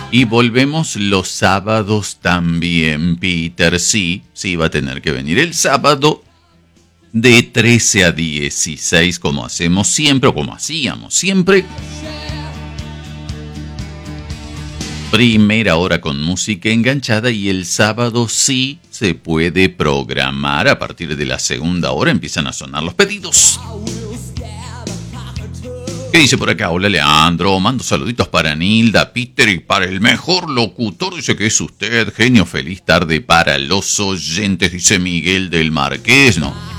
Y volvemos los sábados también, Peter. Sí, va a tener que venir el sábado de 13 a 16, como hacemos siempre, o como hacíamos siempre. Primera hora con música enganchada, y el sábado sí se puede programar. A partir de la segunda hora empiezan a sonar los pedidos. ¿Qué dice por acá? Hola Leandro, mando saluditos para Nilda, Peter y para el mejor locutor. Dice que es usted, genio. Feliz tarde para los oyentes, dice Miguel del Marqués. No,